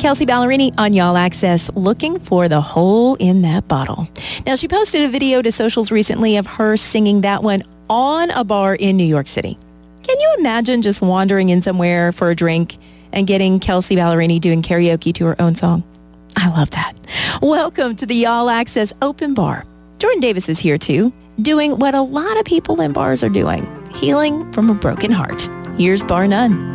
Kelsea Ballerini on Y'all Access, looking for the hole in that bottle. Now, she posted a video to socials recently of her singing that one on a bar in New York City. Can you imagine just wandering in somewhere for a drink and getting Kelsea Ballerini doing karaoke to her own song? I love that. Welcome to the Y'all Access Open Bar. Jordan Davis is here too, doing what a lot of people in bars are doing, healing from a broken heart. Here's Bar None.